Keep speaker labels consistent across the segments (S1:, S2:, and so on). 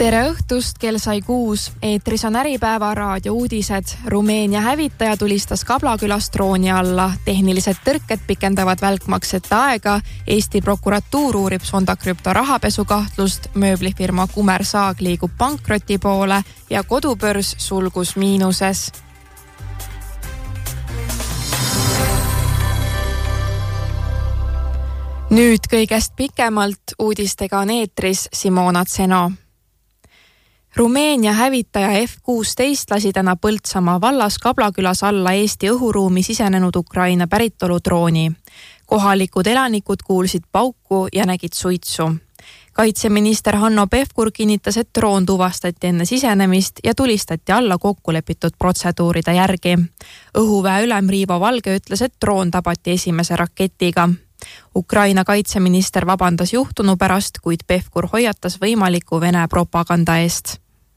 S1: Tere õhtust, kell sai 6. Eetris on Äripäeva raadiouudised. Rumeenia hävitaja tulistas Kablakülas drooni alla. Tehnilised tõrked pikendavad välkmaksete aega. Eesti prokuratuur uurib Sonda-Crypto rahapesukahtlust. Mööblifirma Kumersaag liigub pankroti poole ja kodubörs sulgus miinuses. Nüüd kõigest pikemalt uudistega on eetris Simona Tseno. Rumeenia hävitaja F-16 lasi täna Põltsamaa vallas Kablakülas alla Eesti õhuruumi sisenenud Ukraina päritolu drooni. Kohalikud elanikud kuulsid pauku ja nägid suitsu. Kaitseminister Hanno Pevkur kinnitas, et droon tuvastati enne sisenemist ja tulistati alla kokkulepitud protseduuride järgi. Õhuväe ülem Riivo Valge ütles, et droon tabati esimese raketiga. Ukraina kaitseminister vabandas juhtunu pärast, kuid Pevkur hoiatas võimaliku Vene propaganda eest.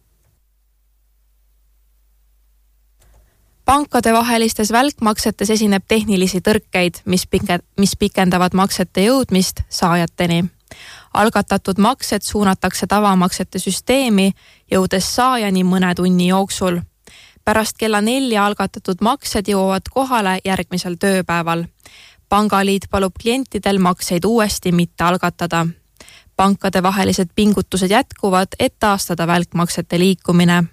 S1: Pankade vahelistes välkmaksetes esineb tehnilisi tõrkeid, mis pikendavad maksete jõudmist saajateni. Algatatud maksed suunatakse tavamaksete süsteemi, jõudes saajani mõne tunni jooksul. Pärast kella 4 algatatud maksed jõuavad kohale järgmisel tööpäeval. Pangaliit palub klientidel makseid uuesti mitte algatada. Pankade vahelised pingutused jätkuvad, et taastada välkmaksete liikumine.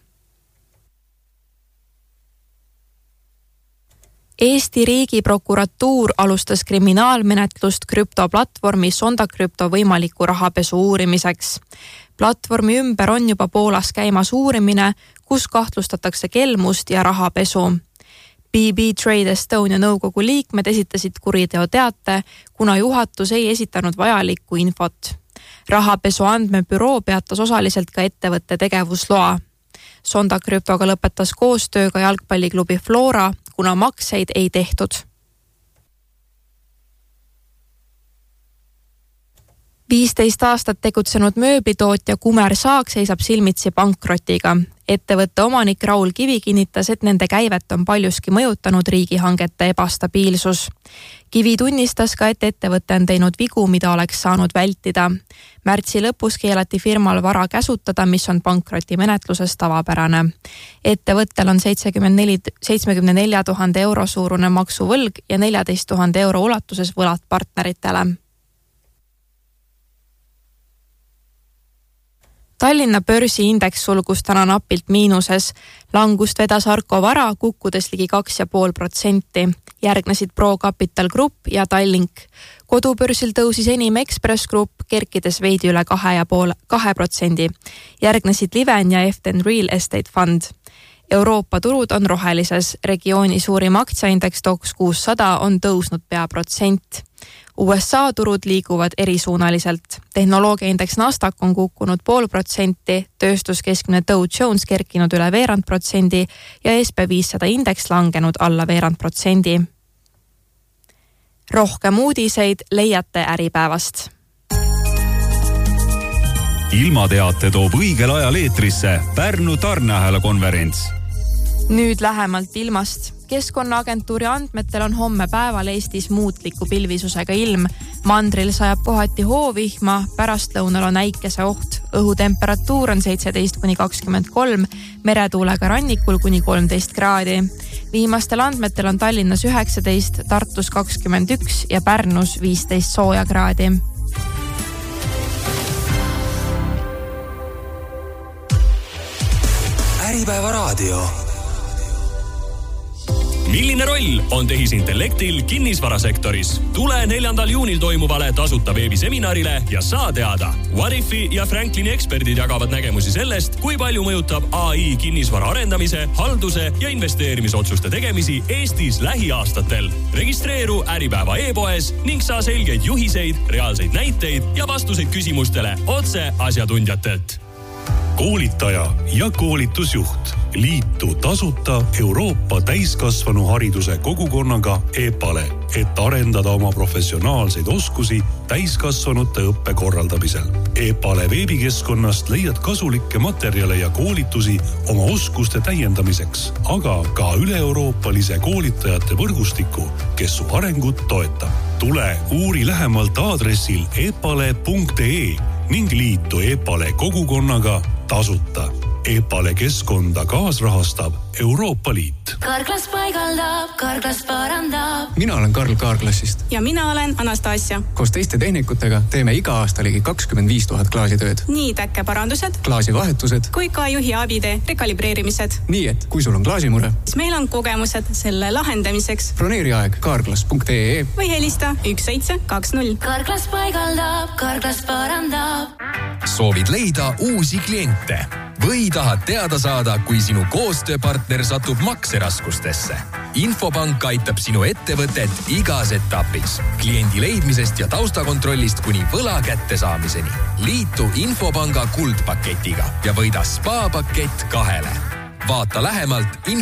S1: Eesti riigi prokuratuur alustas kriminaalmenetlust krüptoplatvormi Sonda-Crypto võimaliku rahapesu uurimiseks. Platvormi ümber on juba Poolas käimas uurimine, kus kahtlustatakse kelmust ja rahapesu. BB Trade Estonia nõukogu liikmed esitasid kuriteoteate, kuna juhatus ei esitanud vajalikku infot. Rahapesu andmebüroo peatas osaliselt ka ettevõtte tegevusloa. Sonda-Cryptoga lõpetas koostööga jalgpalliklubi Flora, kuna makseid ei tehtud. 15 aastat tegutsenud mööblitootja Kumersaag seisab silmitsi pankrotiga. Ettevõtte omanik Raul Kivi kinnitas, et nende käivet on paljuski mõjutanud riigihangete ebastabiilsus. Kivi tunnistas ka, et ettevõte on teinud vigu, mida oleks saanud vältida. Märtsi lõpus keelati firmal vara käsutada, mis on pankrotimenetluses tavapärane. Ettevõttel on 74 000 euro suurune maksuvõlg ja 14 000 euro ulatuses võlad partneritele. Tallinna börsiindeks sulgus täna napilt miinuses. Langust vedas Arko Vara, kukkudes ligi 2,5%. Järgnesid Pro Capital Group ja Tallink. Kodubörsil tõusis enim Express Group, kerkides veidi üle 2%. Järgnesid Liven ja Eften Real Estate Fund. Euroopa turud on rohelises. Regiooni suurim aktsiaindeks TOXX 600 on tõusnud pea %. USA turud liiguvad erisuunaliselt. Tehnoloogiaindeks Nasdaq on kukkunud 0,5%, tööstuskeskmine Dow Jones kerkinud üle 0,5% ja SP500 indeks langenud alla 0,5%. Rohkem uudiseid leiate Äripäevast.
S2: Ilmateate toob õigel ajal eetrisse Pärnu tarneahela konverents.
S1: Nüüd lähemalt ilmast. Keskkonnaagentuuri andmetel on homme päeval Eestis muutliku pilvisusega ilm. Mandril sajab kohati hoovihma, pärastlõunal on äikese oht. Õhutemperatuur on 17–23, meretuulega rannikul kuni 13 kraadi. Viimastel andmetel on Tallinnas 19, Tartus 21 ja Pärnus 15 sooja kraadi.
S3: Äripäeva raadio.
S4: Milline roll on tehisintellektil kinnisvarasektoris? Tule 4. juunil toimuvale tasuta veebiseminarile ja saa teada. Warifi ja Franklini eksperdid jagavad nägemusi sellest, kui palju mõjutab AI kinnisvara arendamise, halduse ja investeerimisotsuste tegemisi Eestis lähiaastatel. Registreeru Äripäeva e-poes ning saa selgeid juhiseid, reaalseid näiteid ja vastuseid küsimustele otse asjatundjatelt.
S2: Koolitaja ja koolitusjuht. Liitu tasuta Euroopa täiskasvanu hariduse kogukonnaga EPALE, et arendada oma professionaalseid oskusi täiskasvanute õppe korraldamisel. EPALE veebikeskkonnast leiad kasulikke materjale ja koolitusi oma oskuste täiendamiseks, aga ka üle-euroopalise koolitajate võrgustiku, kes su arengut toetab. Tule uuri lähemalt aadressil epale.ee ning liitu EPALE kogukonnaga tasuta. EPALE keskkonda kaasrahastab Euroopa Liit.
S3: Karklas paigaldab, Karklas parandab.
S5: Mina olen Karl Kaarklassist.
S6: Ja mina olen Anastasia.
S5: Koos teiste tehnikutega teeme iga aasta ligi 25 000 klaasitööd.
S6: Nii täkkeparandused,
S5: klaasivahetused
S6: kui ka juhi abide rekalibreerimised.
S5: Nii et kui sul on klaasimure,
S6: siis meil on kogemused selle lahendamiseks.
S5: Broneeri aeg kaarklas.ee
S6: või helista 1720.
S3: Karklas paigaldab, Karklas parandab.
S7: Soovid leida uusi kliente või tahad teada saada, kui sinu koostööpartner satub makseraskustesse? Infopank aitab sinu ettevõtet igas etapis. Kliendi leidmisest ja taustakontrollist kuni võla kättesaamiseni. Liitu Infopanga kuldpaketiga ja võida SPA-pakett 2. Vaata lähemalt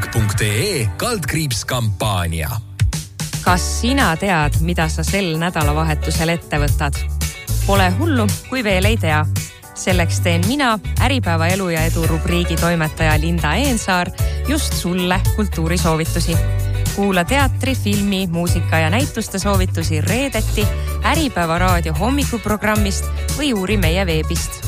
S7: infopank.ee/kampaania.
S8: Kas sina tead, mida sa sel nädalavahetusel ette võtad? Pole hullu, kui veel ei tea. Selleks teen mina, Äripäeva elu ja edu rubriigi toimetaja Linda Eensaar, just sulle kultuurisoovitusi. Kuula teatri, filmi, muusika ja näituste soovitusi reedeti Äripäeva raadio hommikuprogrammist või uuri meie veebist.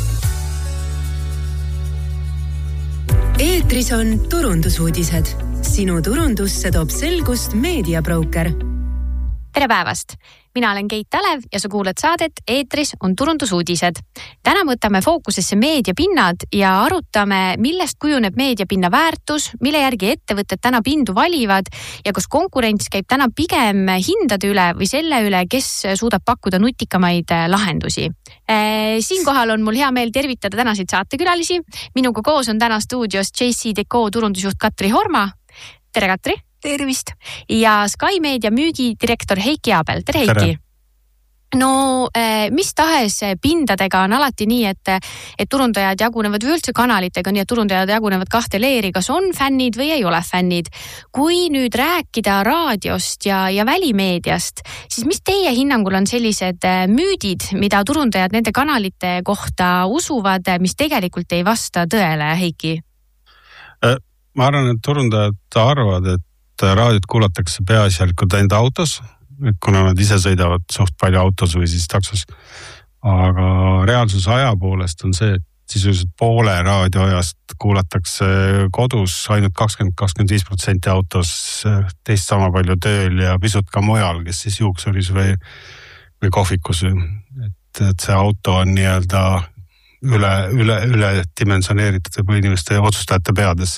S9: Eetris on turundusuudised. Sinu turundusse toob selgust meediabroker.
S10: Tere päevast! Mina olen Keit Talev ja sa kuulad saadet Eetris on turundusuudised. Täna võtame fookusesse meediapinnad ja arutame, millest kujuneb meediapinna väärtus, mille järgi ettevõtted täna pindu valivad ja kas konkurents käib täna pigem hindade üle või selle üle, kes suudab pakkuda nutikamaid lahendusi. Siinkohal on mul hea meel tervitada tänaseid saatekülalisi. Minuga koos on täna stuudios JC Deco turundusjuht Katri Horma. Tere Katri! Tervist! Ja Sky Media müügidirektor Heiki Abel. Tere Heiki! No, mis tahes pindadega on alati nii, et turundajad jagunevad või üldse kanalitega, nii et turundajad jagunevad 2 leeri, kas on fännid või ei ole fännid. Kui nüüd rääkida raadiost ja välimeediast, siis mis teie hinnangul on sellised müüdid, mida turundajad nende kanalite kohta usuvad, mis tegelikult ei vasta tõele, Heiki?
S11: Ma arvan, et turundajad arvavad, et raadiot kuulatakse peaasjalikult enda autos, kuna nad ise sõidavad suht palju autos või siis taksos. Aga reaalsus aja poolest on see, et sisuliselt poole raadioajast kuulatakse kodus, ainult 20-25% autos, teist sama palju tööl ja pisut ka mujal, kes siis juuksuris või kohvikus. Et see auto on nii-öelda üle dimensioneeritud või inimeste otsustajate peades.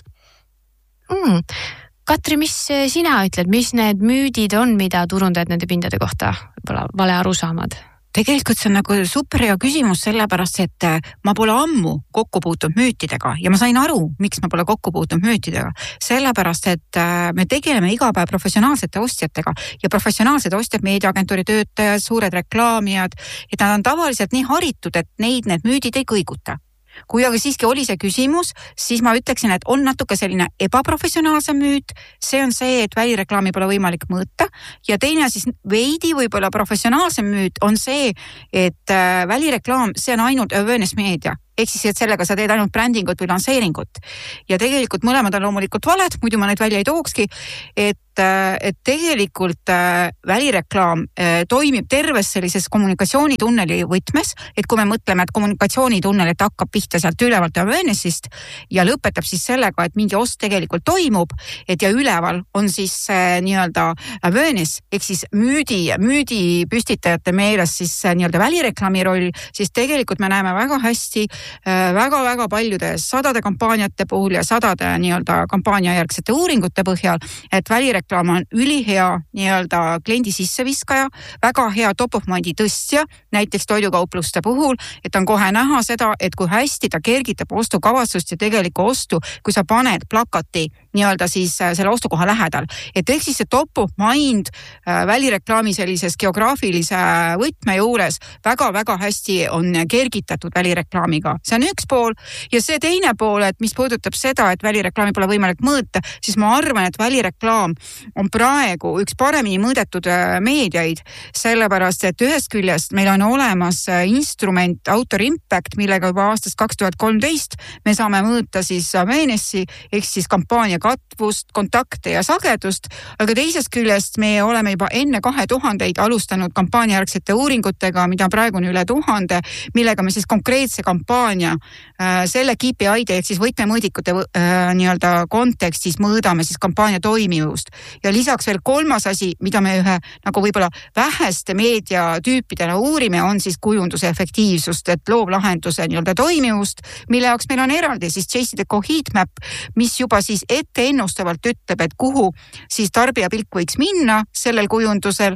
S10: Katri, mis sina ütled, mis need müüdid on, mida turundajad nende pindade kohta vale arusaamad?
S12: Tegelikult see on nagu super hea küsimus sellepärast, et ma pole ammu kokku puutunud müütidega ja ma sain aru, miks ma pole kokku puutunud müütidega. Sellepärast, et me tegeleme iga päev professionaalsete ostjatega ja professionaalsed ostjad, meediaagentuuri töötajad, suured reklaamijad, et nad on tavaliselt nii haritud, et need müüdid ei kõiguta. Kui aga siiski oli see küsimus, siis ma ütleksin, et on natuke selline ebaprofessionaalse müüt. See on see, et välireklaami pole võimalik mõõta. Ja teine siis veidi võib-olla professionaalse müüt on see, et välireklaam, see on ainult awareness meedia. Ehk siis, et sellega sa teed ainult brändingut või lanseeringut. Ja tegelikult mõlemad on loomulikult valed, muidu ma neid välja ei tookski, et tegelikult välireklaam toimib terves sellises kommunikatsioonitunneli võtmes, et kui me mõtleme, et kommunikatsioonitunnel, et hakkab pihta sealt ülevalt awarenessist ja lõpetab siis sellega, et mingi ost tegelikult toimub, et ja üleval on siis nii-öelda awareness, ehk siis müüdi püstitajate meeles siis nii-öelda välireklaami roll, siis tegelikult me näeme väga hästi väga-väga paljude sadade kampaaniate puhul ja sadade nii-öelda kampaaniajärgsete uuringute põhjal, et välireklaam on ülihea nii-öelda kliendi sisseviskaja, väga hea top of mind'i tõstja, näiteks toidukaupluste puhul, et on kohe näha seda, et kui hästi ta kergitab ostukavatsust ja tegelikku ostu, kui sa paned plakati nii-öelda siis selle ostukoha lähedal. Et ehk siis see top of mind välireklaami sellises geograafilise võtme juures väga-väga hästi on kergitatud välireklaamiga. See on üks pool ja see teine pool, et mis puudutab seda, et välireklaami pole võimalik mõõta, siis ma arvan, et välireklaam on praegu üks paremini mõõdetud meediaid, sellepärast, et ühest küljest meil on olemas instrument Autor Impact, millega juba aastast 2013 me saame mõõta siis awarenessi ehk siis kampaania katvust, kontakte ja sagedust, aga teisest küljest me oleme juba enne 2000 alustanud kampaaniajärgsete uuringutega, mida praegu on üle 1000, millega me siis konkreetse kampaania selle KPI-de ehk siis võtmemõõdikute nii-öelda kontekstis mõõdame siis kampaania toimivust. Ja lisaks veel kolmas asi, mida me ühe nagu võib-olla väheste meediatüüpidena uurime, on siis kujunduse efektiivsust, et loob lahenduse nii-öelda toimivust, mille jaoks meil on eraldi siis JCDecaux heatmap, mis juba siis ette ennustavalt ütleb, et kuhu siis tarbija pilk võiks minna sellel kujundusel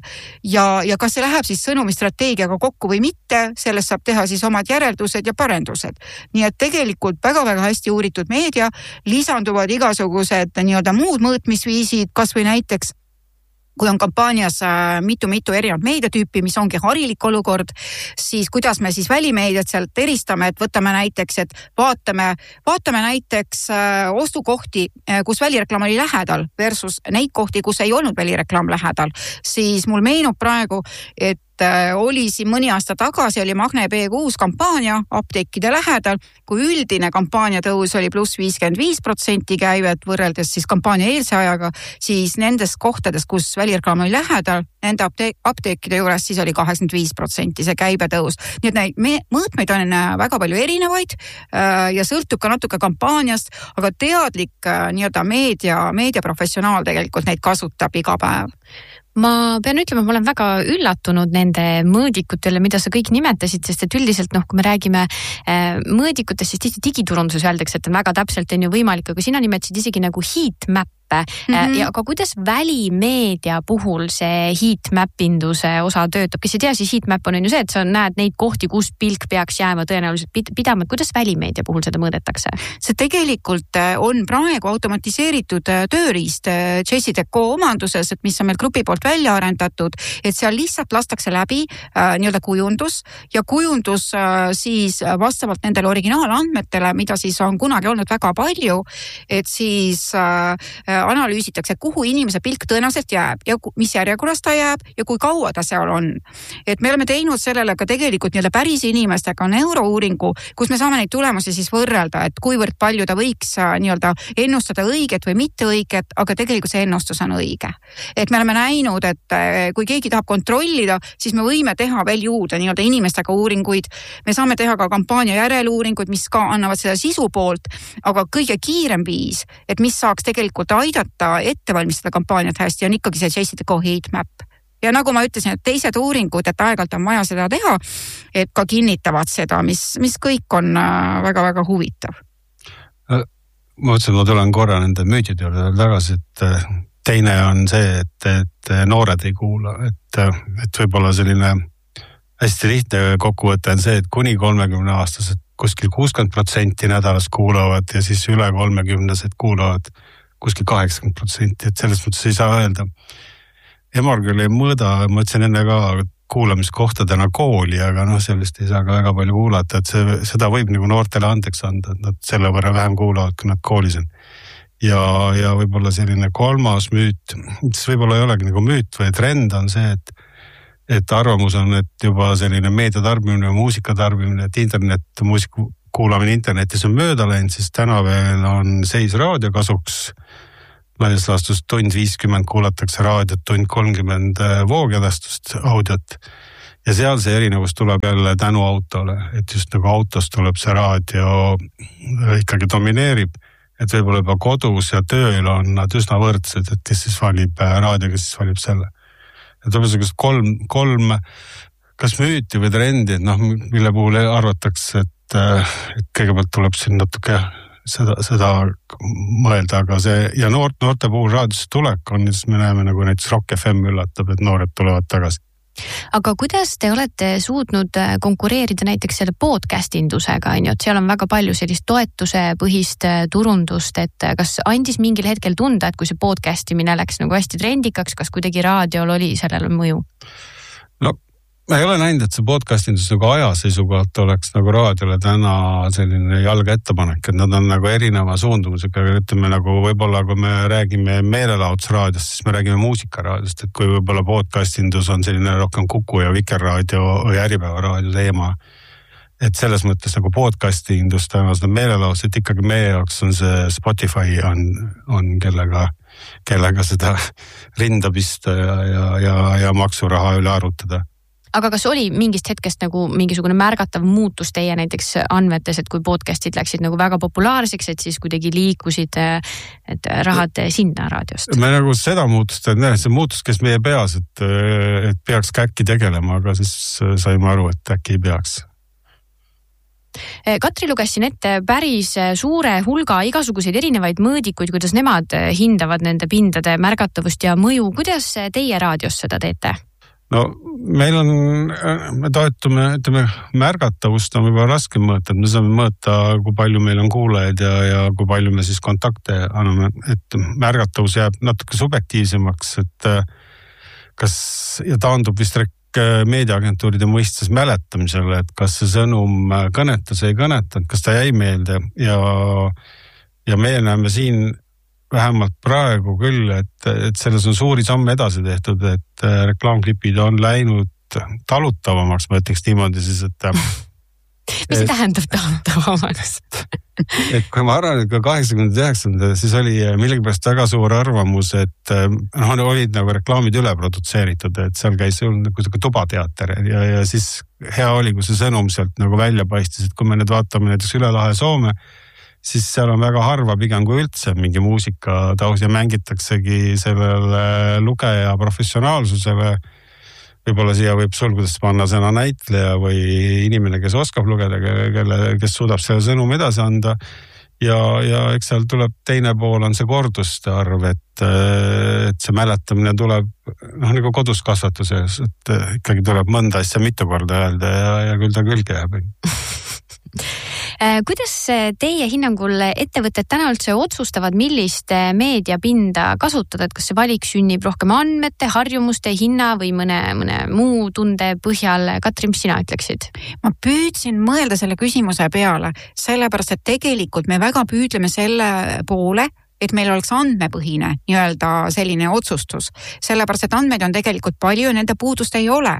S12: ja kas see läheb siis sõnumistrateegiaga kokku või mitte, sellest saab teha siis omad järeldused ja parendused. Nii et tegelikult väga-väga hästi uuritud meedia, lisanduvad igasugused nii-öelda muud mõõtmisviisid, kas või näiteks kui on kampaanias mitu erinevat meediatüüpi, mis ongi harilik olukord, siis kuidas me siis välimeediat sealt eristame, et võtame näiteks, et vaatame näiteks ostukohti, kus välireklaam oli lähedal versus neid kohti, kus ei olnud välireklaam lähedal, siis mul meenub praegu, et oli siin mõni aasta tagasi oli Magne B6 kampaania apteekide lähedal, kui üldine kampaania tõus oli pluss 55% käivet võrreldes siis kampaania eelse ajaga, siis nendes kohtades, kus välireklaam oli lähedal, nende apteekide juures siis oli 85% see käibe tõus. Nii et neid mõõtmeid on väga palju erinevaid ja sõltub ka natuke kampaaniast, aga teadlik nii-öelda meediaprofessionaal tegelikult neid kasutab iga päev.
S10: Ma pean ütlema, ma olen väga üllatunud nende mõõdikutele, mida sa kõik nimetasid, sest et üldiselt kui me räägime mõõdikutest, siis tihti digiturunduses öeldakse, et on väga täpselt on ju võimalik, aga sina nimetasid isegi nagu heatmap. Ja aga kuidas välimeedia puhul see heatmappinduse osa töötab? Kes ei tea, siis heatmap on ju see, et sa näed neid kohti, kus pilk peaks jääma tõenäoliselt pidama. Kuidas välimeedia puhul seda mõõdetakse?
S12: See tegelikult on praegu automatiseeritud tööriist JCDecaux omanduses, et mis on meil grupi poolt välja arendatud, et seal lihtsalt lastakse läbi nii-öelda kujundus ja kujundus siis vastavalt nendele originaalandmetele, mida siis on kunagi olnud väga palju, et siis analüüsitakse, kuhu inimese pilk tõenäoliselt jääb ja mis järjekorras ta jääb ja kui kaua ta seal on. Et me oleme teinud sellele ka tegelikult nii-öelda päris inimestega neurouuringu, kus me saame neid tulemusi siis võrrelda, et kuivõrd palju ta võiks nii-öelda ennustada õiget või mitte õiget, aga tegelikult see ennustus on õige. Et me oleme näinud, et kui keegi tahab kontrollida, siis me võime teha veel juurde nii-öelda inimestega uuringuid. Me saame teha ka kampaania järeluuringuid, mis ka annavad seda sisu poolt, aga kõige kiirem viis, et mis saaks tegelikult aidata ette valmistada kampaaniat hästi, on ikkagi see JCDecaux heatmap. Ja nagu ma ütlesin, et teised uuringud, et aegalt on vaja seda teha, et ka kinnitavad seda, mis kõik on väga-väga huvitav.
S11: Ma mõtlesin, ma tulen korra nende müütide juurde tagasi, et teine on see, et noored ei kuula, et võib-olla selline hästi lihtne kokkuvõte on see, et kuni 30-aastased kuskil 60% nädalas kuulavad ja siis üle 30-sed kuulavad kuskil 80%, et selles mõttes ei saa öelda. Emar küll ei mõõda, ma ütlesin enne ka kuulamiskohtadena kooli, aga sellest ei saa ka väga palju kuulata, et seda võib nagu noortele andeks anda, et nad selle võrra vähem kuulavad, kui nad koolis on. Ja võib-olla selline kolmas müüt, mis võib-olla ei olegi nagu müüt või trend on see, et arvamus on, et juba selline meediatarbimine, muusikatarbimine, et muusika kuulamine internetis on mööda läinud, siis täna veel on seis raadio kasuks. Laias laastus tund 50 kuulatakse raadiot, tund 30 voogedastust audiot. Ja seal see erinevus tuleb jälle tänu autole, et just nagu autos tuleb see raadio ikkagi domineerib, et võib-olla juba kodus ja tööl on nad üsna võrdsed, et kes siis valib raadio, kes siis valib selle. Et võib-olla kolm kas müüti või trendi, mille puhul arvatakse, et kõigepealt tuleb siin natuke seda mõelda, aga see ja noorte puhul raadiosse tulek on, siis me näeme nagu näiteks Rock FM üllatab, et noored tulevad tagasi.
S10: Aga kuidas te olete suutnud konkureerida näiteks selle podcast-indusega, et seal on väga palju sellist toetuse põhist turundust, et kas andis mingil hetkel tunda, et kui see podcastimine läks nagu hästi trendikaks, kas kuidagi raadiol oli sellele mõju?
S11: Ma ei ole näinud, et see podcast-indus nagu ajaseisukohalt oleks nagu raadiole täna selline jalga ettepanek, et nad on nagu erineva suundumusega, ütleme nagu võib-olla kui me räägime meelelahutusraadiost, siis me räägime muusikaraadiost, et kui võib-olla podcast-indus on selline rohkem Kuku ja Vikerraadio või Äripäeva raadio teema, et selles mõttes nagu podcasti indus tänased meelelaus, et ikkagi meie jaoks on see Spotify on kellega seda rinda pista ja maksuraha üle arutada.
S10: Aga kas oli mingist hetkest nagu mingisugune märgatav muutus teie näiteks andmetes, et kui podcastid läksid nagu väga populaarseks, et siis kuidagi liikusid et rahad sinna raadiost?
S11: Me nagu seda muutust, see muutus käis meie peas, et peaks ka äkki tegelema, aga siis saime aru, et äkki ei peaks.
S10: Katri luges siin ette päris suure hulga igasuguseid erinevaid mõõdikuid, kuidas nemad hindavad nende pindade märgatavust ja mõju. Kuidas teie raadios seda teete?
S11: No me toetume, ütleme, märgatavust on võib-olla raske mõõta, et me saame mõõta, kui palju meil on kuulajaid ja kui palju me siis kontakte anname, et märgatavus jääb natuke subjektiivsemaks, et kas ja taandub vist meediaagentuuride mõistes mäletamisele, et kas see sõnum kõnetas ei kõnetanud, kas ta jäi meelde ja meie näeme siin vähemalt praegu küll, et selles on suuri samme edasi tehtud, et reklaamklipid on läinud talutavamaks, ma ütleks niimoodi siis, et
S10: mis see tähendab talutavamaks?
S11: Et kui ma arvan, et ka 89. siis oli millegipärast väga suur arvamus, et olid nagu reklaamid üle produtseeritud, et seal käis nagu tubateater ja siis hea oli, kui see sõnum sealt nagu välja paistis, et kui me nüüd vaatame näiteks Üle lahe Soome, siis seal on väga harva pigem kui üldse mingi muusika taus ja mängitaksegi sellele lugeja professionaalsusele. Võib-olla siia võib sulgudest panna sõna näitleja või inimene, kes oskab lugeda, kes suudab selle sõnum edasi anda. Ja eks seal tuleb teine pool on see korduste arv, et see mäletamine tuleb nagu kodus kasvatuses, et ikkagi tuleb mõnda asja mitu korda öelda ja küll ta külge jääb.
S10: Kuidas teie hinnangul ettevõtted täna üldse otsustavad, millist meediapinda kasutada, et kas see valik sünnib rohkem andmete, harjumuste, hinna või mõne muu tunde põhjal? Katri, mis sina ütleksid?
S12: Ma püüdsin mõelda selle küsimuse peale, sellepärast et tegelikult me väga püüdleme selle poole, et meil oleks andmepõhine nii-öelda selline otsustus, sellepärast et andmeid on tegelikult palju ja nende puudust ei ole.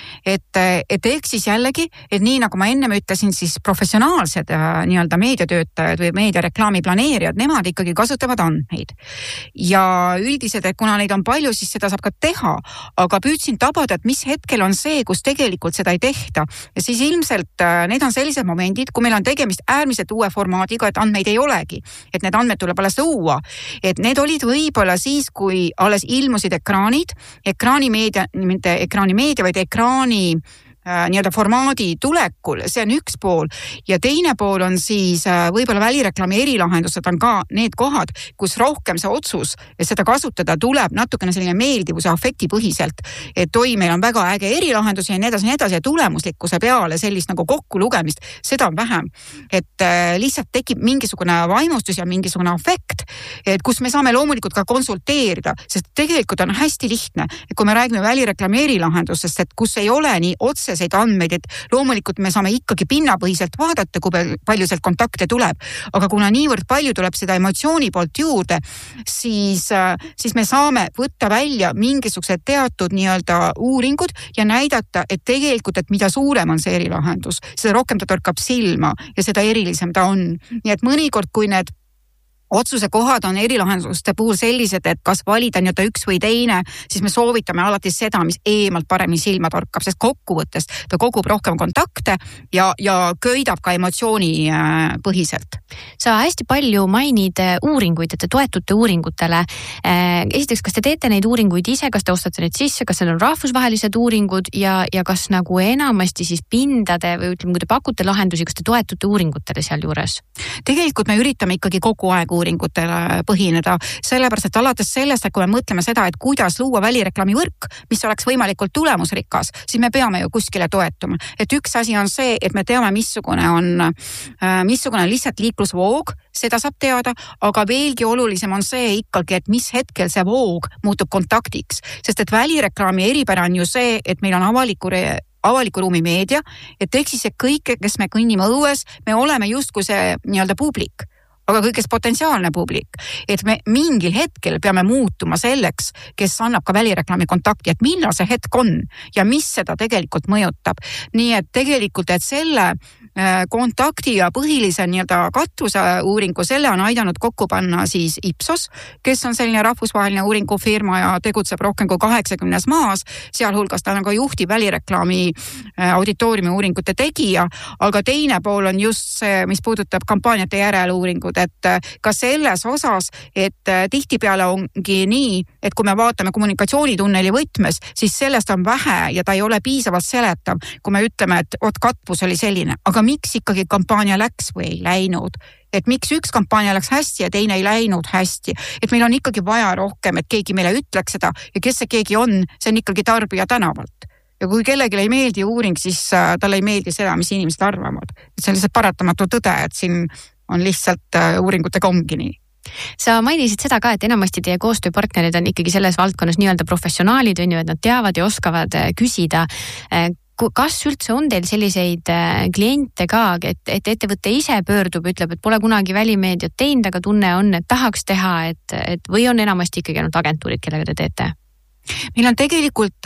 S12: Et ehk siis jällegi, et nii nagu ma ennem ütlesin, siis professionaalsed nii-öelda meediatöötajad või meediareklaami planeerijad, nemad ikkagi kasutavad andmeid. Ja üldiselt, et kuna neid on palju, siis seda saab ka teha, aga püüdsin tabada, et mis hetkel on see, kus tegelikult seda ei tehta. Ja siis ilmselt need on sellised momendid, kui meil on tegemist äärmiselt uue formaadiga, et andmeid ei olegi, et need andmed tuleb alles luua. Et need olid võib-olla siis, kui alles ilmusid ekraanimeedia, mitte ekraanimeedia, vaid ekraani nii-öelda formaadi tulekul, see on üks pool ja teine pool on siis võib-olla välireklaami erilahendused on ka need kohad, kus rohkem see otsus ja seda kasutada tuleb natukene selline meeldivuse afekti põhiselt, et meil on väga äge erilahendus ja nii edasi ja tulemuslikkuse peale sellist nagu kokkulugemist, seda on vähem, et lihtsalt tekib mingisugune vaimustus ja mingisugune afekt, et kus me saame loomulikult ka konsulteerida, sest tegelikult on hästi lihtne, et kui me räägime välireklaami erilahendusest, et kus ei ole nii otseseid andmeid, et loomulikult me saame ikkagi pinnapõhiselt vaadata, kui palju sealt kontakte tuleb, aga kuna niivõrd palju tuleb seda emotsiooni poolt juurde, siis me saame võtta välja mingisugused teatud nii-öelda uuringud ja näidata, et tegelikult, et mida suurem on see erilahendus, seda rohkem ta torkab silma ja seda erilisem ta on. Nii et mõnikord, kui need otsuse kohad on erilahenduste puhul sellised, et kas valida nii-öelda üks või teine, siis me soovitame alati seda, mis eemalt paremini silma torkab, sest kokkuvõttes ta kogub rohkem kontakte ja köidab ka emotsiooni põhiselt.
S10: Sa hästi palju mainid uuringuid, et te toetute uuringutele. Esiteks, kas te teete neid uuringuid ise, kas te ostate neid sisse, kas need on rahvusvahelised uuringud ja kas nagu enamasti siis pindade või ütleme, kui te pakute lahendusi, kas te toetute uuringutele seal juures?
S12: Tegelikult me üritame ikkagi kogu aeg uuringutele põhineda, sellepärast, et alates sellest, et kui me mõtleme seda, et kuidas luua välireklaami võrk, mis oleks võimalikult tulemusrikas, siis me peame ju kuskile toetuma. Et üks asi on see, et me teame, missugune on lihtsalt liiklusvoog, seda saab teada, aga veelgi olulisem on see ikkagi, et mis hetkel see voog muutub kontaktiks, sest et välireklaami eripära on ju see, et meil on avaliku ruumi meedia, et ehk siis kõik, kes me kõnnime õues, me oleme justkui see nii-öelda publik, aga kõigest potentsiaalne publik, et me mingil hetkel peame muutuma selleks, kes annab ka välireklaami kontakti, et millal see hetk on ja mis seda tegelikult mõjutab. Nii et tegelikult, et selle kontakti ja põhilise nii-öelda katvuse uuringu, selle on aidanud kokku panna siis Ipsos, kes on selline rahvusvaheline uuringufirma ja tegutseb rohkem kui 80 maas, sealhulgas ta on ka juhtiv välireklaami auditooriumi uuringute tegija, aga teine pool on just see, mis puudutab kampaaniate järeluuringud, et ka selles osas, et tihtipeale ongi nii, et kui me vaatame kommunikatsioonitunneli võtmes, siis sellest on vähe ja ta ei ole piisavalt seletav, kui me ütleme, et katvus oli selline, aga miks ikkagi kampaania läks või ei läinud? Et miks üks kampaania läks hästi ja teine ei läinud hästi, et meil on ikkagi vaja rohkem, et keegi meile ütleks seda ja kes see keegi on, see on ikkagi tarbija tänavalt. Ja kui kellelegi ei meeldi uuring, siis talle ei meeldi seda, mis inimesed arvavad. Et see on lihtsalt paratamatu tõde, et siin on lihtsalt uuringutega ongi nii.
S10: Sa mainisid seda ka, et enamasti teie koostööpartnerid on ikkagi selles valdkonnas nii-öelda professionaalid, on ju, et nad teavad ja oskavad küsida. Kas üldse on teil selliseid kliente ka, et ettevõte ise pöördub, ütleb, et pole kunagi välimeediat teinud, aga tunne on, et tahaks teha, et või on enamasti ikkagi ainult agentuurid, kellega te teete?
S12: Meil on tegelikult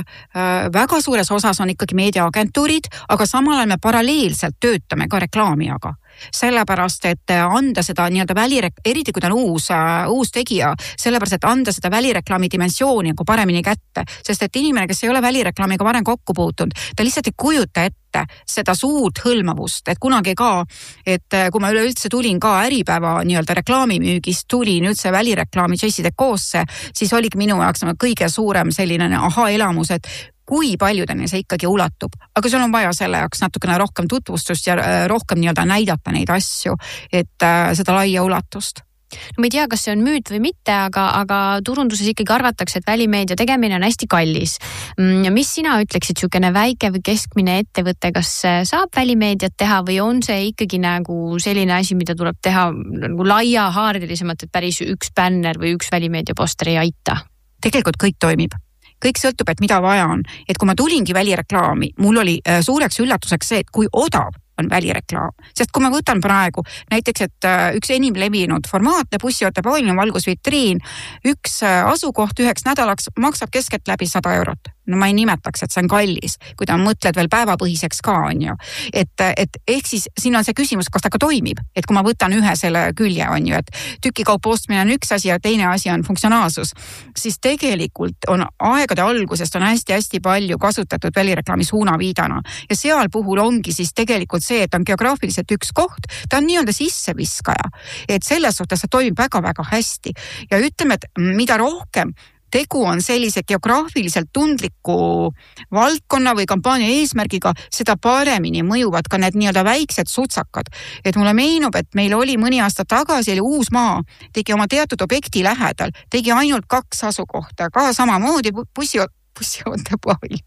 S12: väga suures osas on ikkagi meediaagentuurid, aga samal ajal me paralleelselt töötame ka reklaamijaga. Sellepärast, et anda seda nii-öelda eriti kui ta on uus tegija, sellepärast, et anda seda välireklaami dimensiooni nagu paremini kätte, sest et inimene, kes ei ole välireklaamiga varem kokku puutunud, ta lihtsalt ei kujuta ette seda suurt hõlmavust, et kunagi ka, et kui ma üleüldse tulin ka Äripäeva nii-öelda reklaamimüügist, tulin üldse välireklaami Jessie Decosse, siis oligi minu jaoks kõige suurem selline aha-elamus, et kui paljudeni see ikkagi ulatub, aga sul on vaja selle jaoks natukene rohkem tutvustust ja rohkem nii-öelda näidata neid asju, et seda laia ulatust.
S10: No ma ei tea, kas see on müüt või mitte, aga turunduses ikkagi arvatakse, et välimeedia tegemine on hästi kallis. Mis sina ütleksid, sükene väike või keskmine ettevõte, kas saab välimeediat teha või on see ikkagi nagu selline asi, mida tuleb teha nagu laia haardelisemalt, et päris üks bänner või üks välimeediaposter ei aita?
S12: Tegelikult kõik toimib. Kõik sõltub, et mida vaja on. Et kui ma tulingi välireklaami, mul oli suureks üllatuseks see, et kui odav on välireklaam. Sest kui ma võtan praegu näiteks, et üks enim levinud formaat, bussioote pooline valgusvitriin, üks asukoht 1 nädalaks maksab keskelt läbi 100 €. No ma ei nimetaks, et see on kallis, kui ta mõtled veel päevapõhiseks ka, on ju. Et ehk siis siin on see küsimus, kas ta ka toimib. Et kui ma võtan ühe selle külje, on ju, et tükikaupa ostmine on üks asi ja teine asi on funktsionaalsus, siis tegelikult on aegade algusest on hästi-hästi palju kasutatud välireklaami suunaviidana. Ja seal puhul ongi siis tegelikult see, et on geograafiliselt üks koht, ta on nii-öelda sisseviskaja. Et selles suhtes see toimib väga-väga hästi. Ja ütleme, et mida rohkem tegu on sellise geograafiliselt tundliku valdkonna või kampaania eesmärgiga, seda paremini mõjuvad ka need nii-öelda väiksed sutsakad. Et mulle meenub, et meil oli mõni aasta tagasi, oli Uusmaa, tegi oma teatud objekti lähedal, tegi ainult 2 asukohta, ka samamoodi bussioote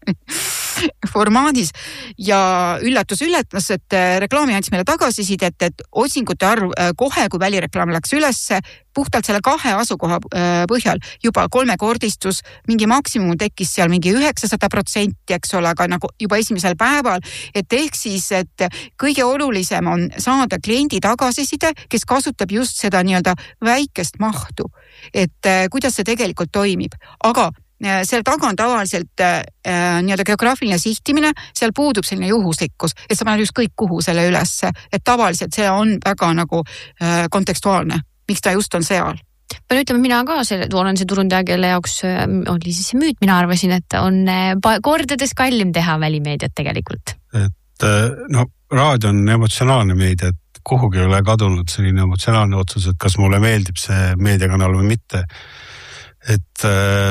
S12: formaadis ja üllatus, et reklaami andis meile tagasisidet, et otsingute arv kohe, kui välireklaam läks ülesse, puhtalt selle 2 asukoha põhjal juba 3-kordistus, mingi maksimum tekkis seal mingi 900%, eks ole, aga nagu juba esimesel päeval, et ehk siis, et kõige olulisem on saada kliendi tagasiside, kes kasutab just seda nii-öelda väikest mahtu, et kuidas see tegelikult toimib, aga seal taga on tavaliselt nii-öelda geograafiline sihtimine, seal puudub selline juhuslikkus, et sa paned just kõik kuhu selle ülesse, et tavaliselt see on väga nagu kontekstuaalne, miks ta just on seal.
S10: Pean ütlema, mina ka olen see turundaja, kelle jaoks oli siis see müüt, mina arvasin, et on kordades kallim teha välimeediat tegelikult.
S11: Et raadio on emotsionaalne meedia, et kuhugi ei ole kadunud selline emotsionaalne otsus, et kas mulle meeldib see meediakanal või mitte. Et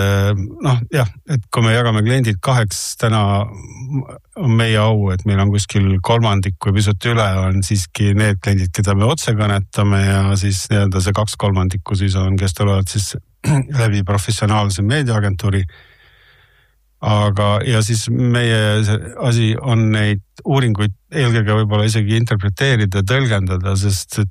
S11: et kui me jagame kliendid 2, täna on meie au, et meil on kuskil 1/3 või pisut üle on siiski need kliendid, keda me otse kõnetame ja siis nii-öelda see 2/3 siis on, kes tulevad siis läbi professionaalse meediaagentuuri. Aga ja siis meie asi on neid uuringuid eelkõige võib-olla isegi interpreteerida, tõlgendada, sest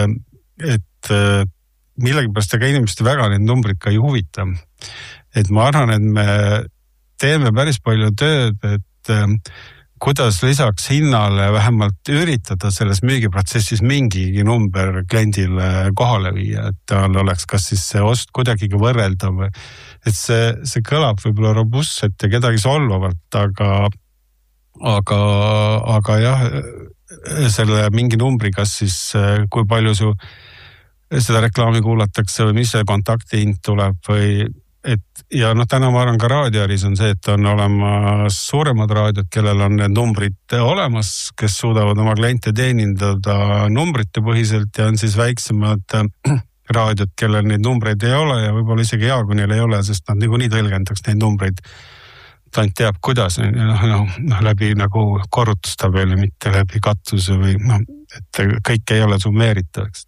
S11: et millegipärast aga inimeste väga need numbrid ka ei huvita. Et ma arvan, et me teeme päris palju tööd, et kuidas lisaks hinnale vähemalt üritada selles müügiprotsessis mingigi number kliendile kohale viia, et tal oleks kas siis see ost kuidagigi võrreldav, et see kõlab võib-olla robustselt ja kedagi solvavalt, aga jah, selle mingi numbri, kas siis kui palju su seda reklaami kuulatakse või mis see kontaktihind tuleb või ja täna ma arvan ka raadioäris on see, et on olemas suuremad raadiod, kellel on need numbrid olemas, kes suudavad oma kliente teenindada numbrite põhiselt ja on siis väiksemad raadiod, kellel neid numbreid ei ole ja võib-olla isegi hea, kui neil ei ole, sest nad niikuinii tõlgendaks neid numbreid. Ta ainult teab, kuidas läbi nagu korrutustabeli, mitte läbi kattuse või et kõik ei ole summeeritav, eks.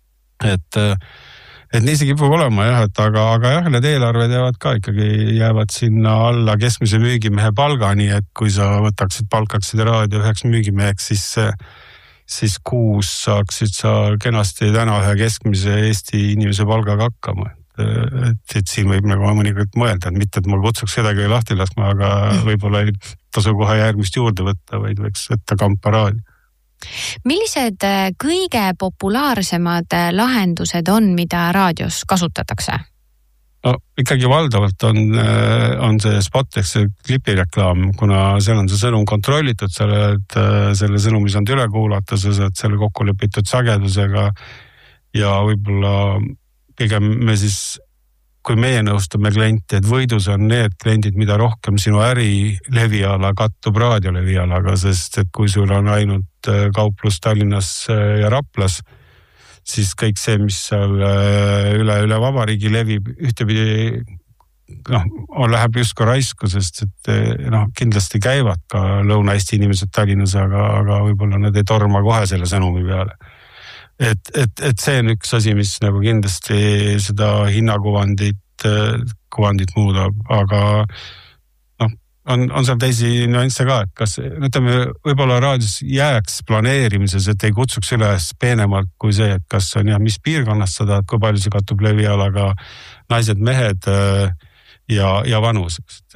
S11: Et nii see kipub olema jah, aga jah, need eelarved jäävad sinna alla keskmise müügimehe palgani, et kui sa palkaksid raadio üheks müügimeheks, siis kuus saaksid sa kenasti täna ühe keskmise Eesti inimese palgaga hakkama. Et siin võib nagu mõnikord mõelda, et mitte, et ma kutsuks kedagi lahti laskma, aga võib-olla ei tasu kohe järgmist juurde võtta, vaid võiks võtta kampa raadio.
S10: Millised kõige populaarsemad lahendused on, mida raadios kasutatakse?
S11: No, ikkagi valdavalt on see spot, ehk see klipireklaam, kuna seal on see sõnum kontrollitud, selle sõnumi saanud üle kuulata, sa saad selle kokku lepitud sagedusega ja võib-olla pigem me siis, kui meie nõustame klienti, et võidus on need kliendid, mida rohkem sinu äri leviala kattub raadio levialaga, sest et kui sul on ainult kauplus Tallinnas ja Raplas, siis kõik see, mis seal üle vabariigi levib, ühtepidi läheb justkui raisku, sest et kindlasti käivad ka Lõuna-Eesti inimesed Tallinnas, aga võib-olla nad ei torma kohe selle sõnumi peale. Et see on üks asi, mis nagu kindlasti seda hinnakuvandit muudab, aga on seal teisi nüansse ka, et kas võib-olla raadios jääks planeerimises, et ei kutsuks üles peenemalt kui see, et kas on mis piirkonnast sa tahad, kui palju see kattub levialaga naised, mehed ja vanus,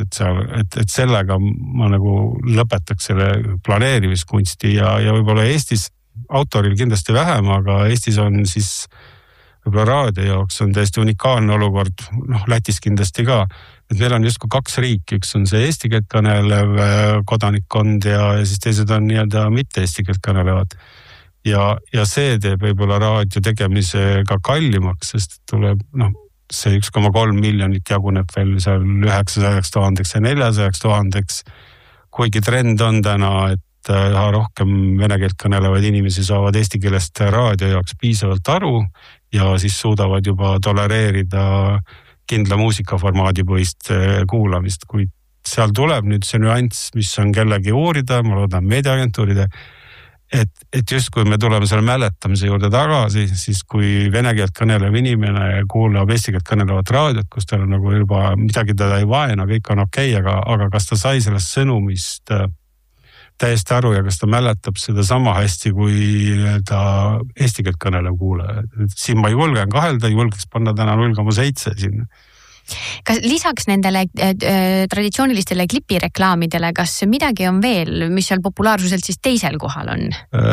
S11: et sellega ma nagu lõpetaks selle planeerimiskunsti ja võib-olla Eestis autoril kindlasti vähem, aga Eestis on siis võib-olla raadio jaoks on täiesti unikaalne olukord, Lätis kindlasti ka, et meil on justkui kaks riiki, üks on see eesti keelt kõnelev kodanikkond ja siis teised on nii-öelda mitte eesti keelt kõnelevad. Ja see teeb võib-olla raadio tegemise ka kallimaks, sest tuleb see 1,3 miljonit jaguneb veel seal 900 000 ja 400 000, kuigi trend on täna, et üha rohkem vene keelt kõnelevaid inimesi saavad eesti keelest raadio jaoks piisavalt aru ja siis suudavad juba tolereerida kindla muusikaformaadi põhist kuulamist, kuid seal tuleb nüüd see nüanss, mis on kellegi uurida, ma loodan meediaagentuuride, et just kui me tuleme selle mäletamise juurde tagasi, siis kui vene keelt kõnelev inimene kuulab eesti keelt kõnelevat raadiot, kus tal on nagu juba midagi teda ei vaena, kõik on okei, aga kas ta sai sellest sõnumist täiesti aru ja kas ta mäletab seda sama hästi kui ta eesti keelt kõnelev kuulaja. Siin ma julgen kahelda, julgeks panna täna 0,7 sinna.
S10: Kas lisaks nendele traditsioonilistele klipireklaamidele, kas midagi on veel, mis seal populaarsuselt siis teisel kohal on?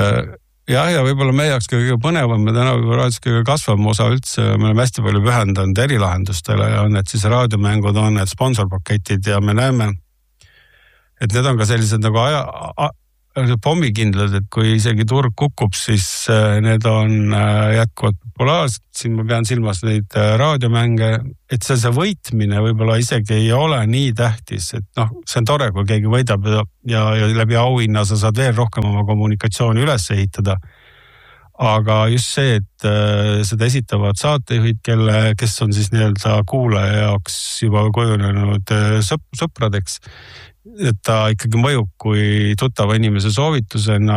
S11: Ja võib-olla meie jaoks kõige põnevam, me täna võib-olla raadios kõige kasvam osa üldse, me oleme hästi palju pühendanud erilahendustele ja on need siis raadiomängud, on need sponsorpaketid ja me näeme, et need on ka sellised nagu pommikindlad, et kui isegi turg kukub, siis need on jätkuvalt populaarsed. Siin ma pean silmas neid raadiomänge, et see võitmine võib-olla isegi ei ole nii tähtis, et see on tore, kui keegi võidab ja läbi auhinna sa saad veel rohkem oma kommunikatsiooni üles ehitada. Aga just see, et seda esitavad saatejuhid, kes on siis nii-öelda kuulaja jaoks juba kujunenud sõpradeks, et ta ikkagi mõjub kui tuttava inimese soovitusena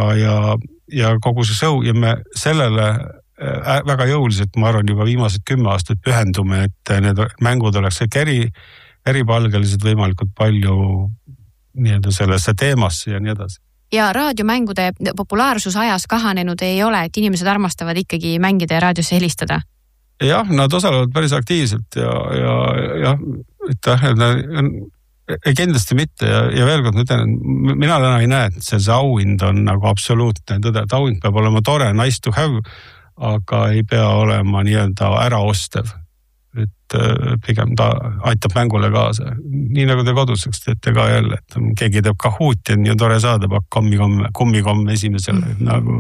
S11: ja kogu see show ja me sellele väga jõuliselt, ma arvan, juba viimased 10 aastat pühendume, et need mängud oleks kõik eripalgelised võimalikult palju nii-öelda sellesse teemasse ja nii edasi.
S10: Ja raadiomängude populaarsus ajas kahanenud ei ole, et inimesed armastavad ikkagi mängida ja raadiosse helistada?
S11: Jah, nad osalevad päris aktiivselt ja kindlasti mitte ja veel kord ütlen, mina täna ei näe, et see auhind on nagu absoluutne tõde, et auhind peab olema tore, nice to have, aga ei pea olema nii-öelda äraostev. et pigem ta aitab mängule kaasa. Nii nagu te koduseks teete ka jälle, et keegi teeb kahuuti, on ju tore saada, pakk kummikomm esimesel, nagu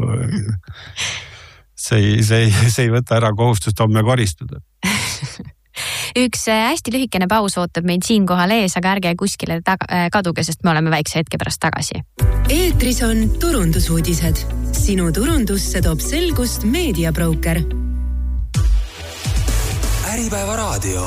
S11: see ei võta ära kohustust homme koristada.
S10: Üks hästi lühikene paus ootab meid siinkohal ees, aga ärge kuskile kaduge, sest me oleme väikse hetke pärast tagasi.
S9: Eetris on turundusuudised. Sinu turundusse toob selgust meediabroker.
S7: Äripäeva raadio.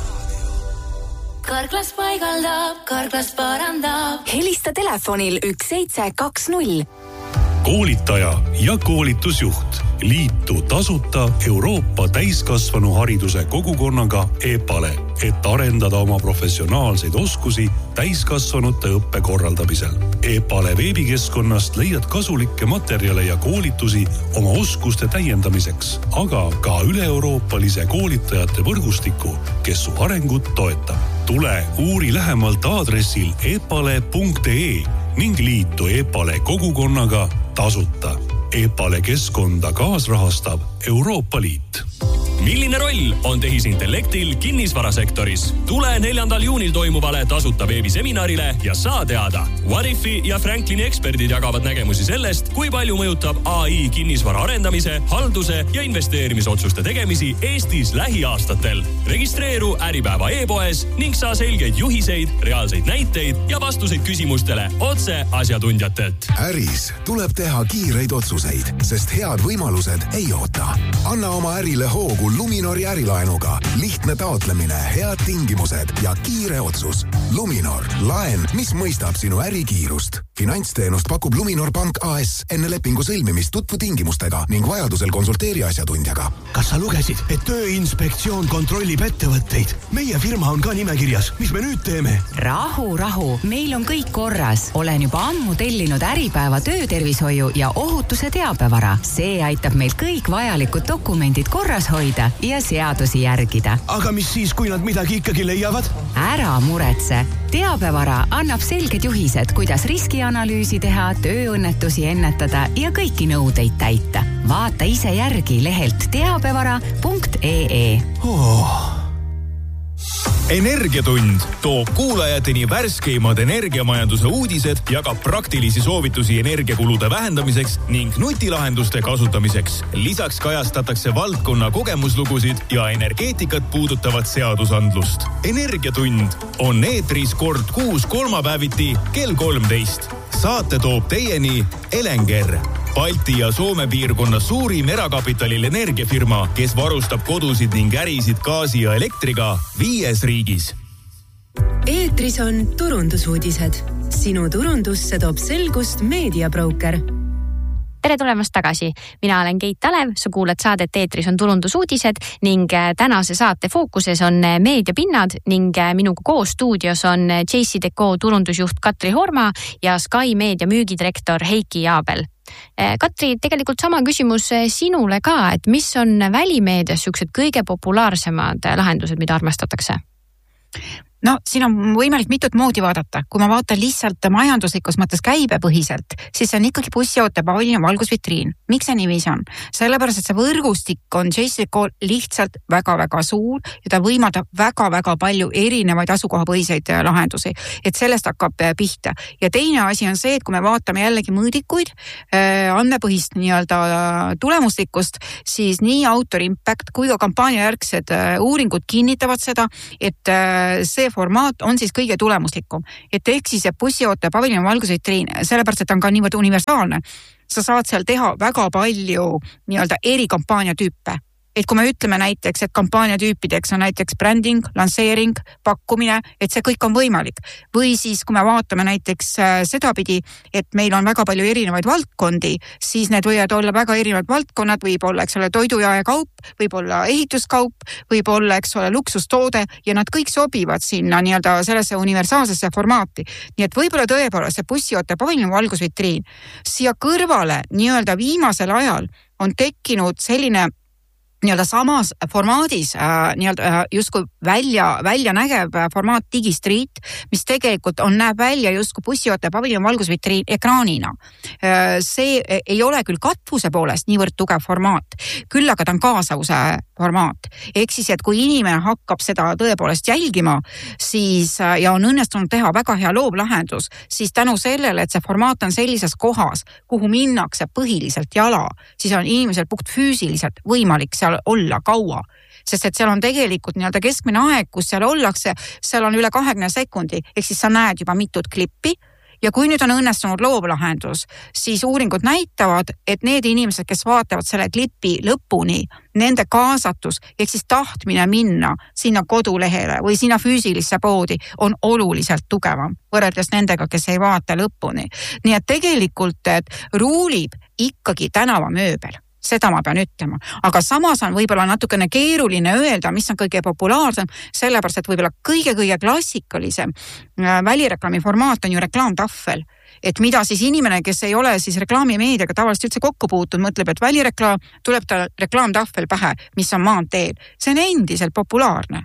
S3: Karklas paigaldab, Karklas parandab.
S9: Helista telefonil 1720.
S2: Koolitaja ja koolitusjuht. Liitu tasuta Euroopa täiskasvanu hariduse kogukonnaga EPALE, et arendada oma professionaalseid oskusi täiskasvanute õppe korraldamisel. EPALE veebikeskkonnast leiad kasulikke materjale ja koolitusi oma oskuste täiendamiseks, aga ka üle-euroopalise koolitajate võrgustiku, kes su arengut toetab. Tule uuri lähemalt aadressil epale.ee ning liitu EPALE kogukonnaga tasuta. EPALE keskkonda kaasrahastab Euroopa Liit.
S4: Milline roll on tehisintellektil kinnisvarasektoris? Tule 4. juunil toimuvale tasuta veebiseminarile ja saa teada. Warifi ja Franklini eksperdid jagavad nägemusi sellest, kui palju mõjutab AI kinnisvara arendamise, halduse ja investeerimisotsuste tegemisi Eestis lähiaastatel. Registreeru Äripäeva e-poes ning saa selgeid juhiseid, reaalseid näiteid ja vastuseid küsimustele otse asjatundjatelt.
S13: Äris tuleb teha kiireid otsuseid, sest head võimalused ei oota. Anna oma ärile hoogu Luminori ärilaenuga. Lihtne taotlemine, head tingimused ja kiire otsus. Luminor, laen, mis mõistab sinu ärikiirust. Finantsteenust pakub Luminor Pank AS. Enne lepingu sõlmimist tutvu tingimustega ning vajadusel konsulteeri asjatundjaga.
S14: Kas sa lugesid, et Tööinspektsioon kontrollib ettevõtteid? Meie firma on ka nimekirjas. Mis me nüüd teeme?
S15: Rahu. Meil on kõik korras. Olen juba ammu tellinud Äripäeva töötervishoiu ja ohutuse teabevara. See aitab meil kõik vajalikud dokumendid korras hoida ja seadusi järgida.
S14: Aga mis siis, kui nad midagi ikkagi leiavad?
S15: Ära muretse. Teabevara annab selged juhised, kuidas riskianalüüsi teha, tööõnnetusi ennetada ja kõiki nõudeid täita. Vaata ise järgi lehelt teabevara.ee.
S16: Energiatund toob kuulajateni värskeimad energiamajanduse uudised, jagab praktilisi soovitusi energiakulude vähendamiseks ning nutilahenduste kasutamiseks. Lisaks kajastatakse valdkonna kogemuslugusid ja energeetikat puudutavat seadusandlust. Energiatund on eetris kord kuus kolmapäeviti kell 13. Saate toob teieni Elenger, Balti ja Soome piirkonna suurim erakapitalil energiafirma, kes varustab kodusid ning ärisid gaasi ja elektriga 5 riigis.
S9: Eetris on turundusuudised. Sinu turundusse toob selgust meediabroker.
S10: Tere tulemast tagasi. Mina olen Keit Talev, sa kuuled saadet Eetris on turundusuudised ning tänase saate fookuses on meediapinnad ning minuga koos stuudios on JCDecaux turundusjuht Katri Horma ja Sky Media müügidirektor Heiki Jaabel. Katri, tegelikult sama küsimus sinule ka, et mis on välimeedias siuksed kõige populaarsemad lahendused, mida armastatakse?
S12: No, siin on võimalik mitut moodi vaadata. Kui ma vaatan lihtsalt majanduslikus mõttes käibepõhiselt, siis see on ikkagi bussioote paviljon valgusvitriin. Miks see niiviisi on? Sellepärast, et see võrgustik on JCDecaux lihtsalt väga-väga suur ja ta võimaldab väga-väga palju erinevaid asukohapõhiseid lahendusi. Et sellest hakkab pihta. Ja teine asi on see, et kui me vaatame jällegi mõõdikuid, andmepõhist nii-öelda tulemuslikkust, siis nii autor impact kui ka kampaaniajärgsed uuringud kinnitavad seda, et see formaat on siis kõige tulemuslikum. Et ehk siis bussioote paviljon valgusvitriin, sellepärast, et ta on ka niivõrd universaalne. Sa saad seal teha väga palju nii-öelda erikampaania tüüpe. Et kui me ütleme näiteks, et kampaania tüüpideks on näiteks branding, lansseering, pakkumine, et see kõik on võimalik. Või siis, kui me vaatame näiteks sedapidi, et meil on väga palju erinevaid valdkondi, siis need võivad olla väga erinevad valdkonnad, võib olla, eks ole, toidujaekaup, võib olla ehituskaup, võib olla, eks ole, luksustoode ja nad kõik sobivad sinna nii-öelda sellesse universaalsesse formaati. Nii et võib-olla tõepoolest see bussioote paviljon valgusvitriin. Siia kõrvale nii-öelda viimasel ajal on tekkinud selline nii-öelda samas formaadis nii-öelda justkui välja nägev formaat Digistreet, mis tegelikult näeb välja justkui bussioote paviljon valgusvitriin ekraanina. See ei ole küll katvuse poolest niivõrd tugev formaat, küll aga ta on kaasavuse formaat. Ehk siis, et kui inimene hakkab seda tõepoolest jälgima, siis ja on õnnestunud teha väga hea loovlahendus, siis tänu sellele, et see formaat on sellises kohas, kuhu minnakse põhiliselt jala, siis on inimesel puhtfüüsiliselt võimalik seal olla kaua. Sest et seal on tegelikult nii-öelda keskmine aeg, kus seal ollakse, seal on üle 20 sekundi, ehk siis sa näed juba mitut klippi. Ja kui nüüd on õnnestunud loovlahendus, siis uuringud näitavad, et need inimesed, kes vaatavad selle klipi lõpuni, nende kaasatus, ehk siis tahtmine minna sinna kodulehele või sinna füüsilisse poodi on oluliselt tugevam võrreldes nendega, kes ei vaata lõpuni. Nii et tegelikult et ruulib ikkagi tänavamööbel. Seda ma pean ütlema, aga samas on võib-olla natukene keeruline öelda, mis on kõige populaarsem, sellepärast et võib-olla kõige klassikalisem välireklaami formaat on ju reklaamtahvel. Et mida siis inimene, kes ei ole siis reklaamimeediaga tavaliselt üldse kokku puutunud, mõtleb, et välireklaam tuleb ta reklaamtahvel pähe, mis on maanteel. See on endiselt populaarne.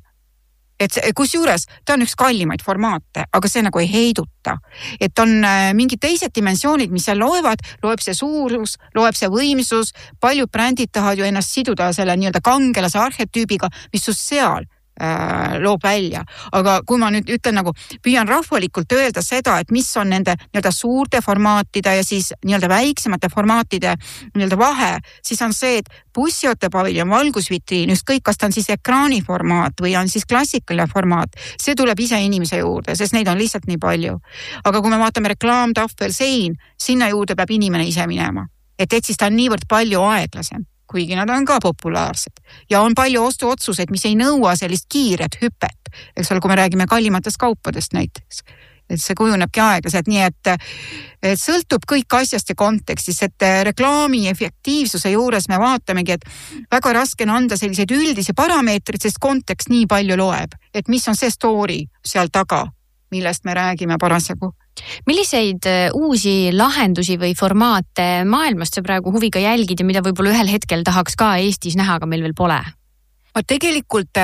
S12: Et kusjuures ta on üks kallimaid formaate, aga see nagu ei heiduta. Et on mingid teised dimensioonid, mis seal loeb see suurus, loeb see võimsus, paljud brändid tahavad ju ennast siduda selle nii-öelda kangelase arhetüübiga, mis just seal loob välja. Aga kui ma nüüd ütlen nagu, püüan rahvalikult öelda seda, et mis on nende nii-öelda suurte formaatide ja siis nii-öelda väiksemate formaatide nii-öelda vahe, siis on see, et bussiootepaviljon, valgusvitriin, ükskõik kas ta on siis ekraaniformaat või on siis klassikaline formaat, see tuleb ise inimese juurde, sest neid on lihtsalt nii palju. Aga kui me vaatame reklaamtahvel, sein, sinna juurde peab inimene ise minema. Et siis ta on niivõrd palju aeglasem, kuigi nad on ka populaarsed. Ja on palju ostuotsuseid, mis ei nõua sellist kiiret hüpet, eks ole, kui me räägime kallimatest kaupadest näiteks. Et see kujunebki aeglaselt, nii et sõltub kõik asjast ja kontekstis, et reklaami efektiivsuse juures me vaatamegi, et väga raske on anda selliseid üldisi parameetrid, sest kontekst nii palju loeb, et mis on see story seal taga, millest me räägime parasjagu.
S10: Milliseid uusi lahendusi või formaate maailmast sa praegu huviga jälgid ja mida võib-olla ühel hetkel tahaks ka Eestis näha, aga meil veel pole?
S12: Tegelikult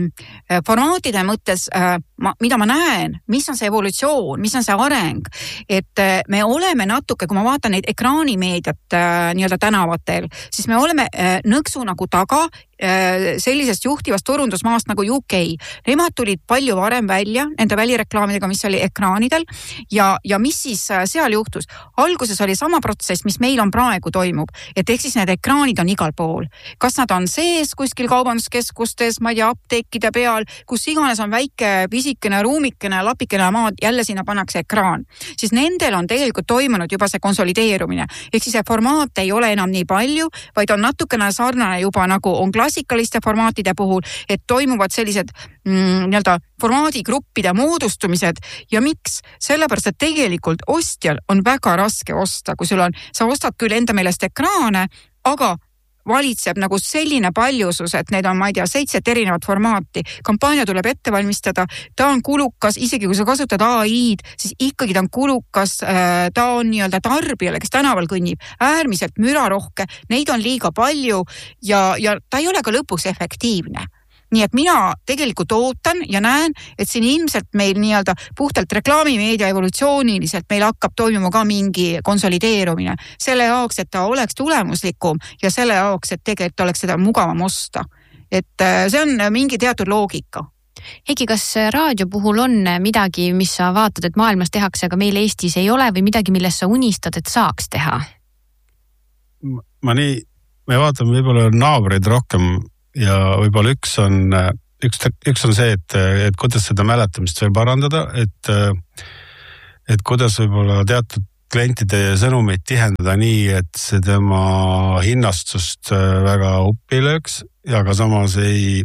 S12: formaatide mõttes, mida ma näen, mis on see evolutsioon, mis on see areng, et me oleme natuke, kui ma vaatan neid ekraanimeediat nii-öelda tänavatel, siis me oleme nõksu nagu taga sellisest juhtivast turundusmaast nagu UK. Nemad tulid palju varem välja nende välireklaamidega, mis oli ekraanidel ja mis siis seal juhtus? Alguses oli sama protsess, mis meil on praegu toimub, et ehk siis need ekraanid on igal pool. Kas nad on sees kuskil kaubanduskeskustes, ma ei tea, apteekide peal, kus iganes on väike pisikene, ruumikene, lapikene maad, jälle sinna pannakse ekraan. Siis nendel on tegelikult toimunud juba see konsolideerumine. Ehk siis see formaat ei ole enam nii palju, vaid on natukene sarnane juba nagu on klassikaliste formaatide puhul, et toimuvad sellised nii-öelda formaadigruppide moodustumised ja miks? Sellepärast, et tegelikult ostjal on väga raske osta, kui sa ostad küll enda meelest ekraane, aga valitseb nagu selline paljusus, et need on, ma ei tea, 7 erinevat formaati. Kampaania tuleb ette valmistada, ta on kulukas, isegi kui sa kasutad AI-d, siis ikkagi ta on kulukas, ta on nii-öelda tarbijale, kes tänaval kõnnib, äärmiselt mürarohke, neid on liiga palju ja ta ei ole ka lõpuks efektiivne. Nii et mina tegelikult ootan ja näen, et siin ilmselt meil nii-öelda puhtalt reklaamimeedia evolutsiooniliselt meil hakkab toimuma ka mingi konsolideerumine. Selle jaoks, et ta oleks tulemuslikum ja selle jaoks, et tegelikult oleks seda mugavam osta. Et see on mingi teatud loogika.
S10: Heiki, kas raadio puhul on midagi, mis sa vaatad, et maailmas tehakse, aga meil Eestis ei ole või midagi, millest sa unistad, et saaks teha?
S11: Me vaatame võib-olla naabreid rohkem ja võib-olla üks on see, et kuidas seda mäletamist veel parandada, et kuidas võib-olla teatud klientide sõnumeid tihendada nii, et see tema hinnastust väga uppi lööks ja ka samas ei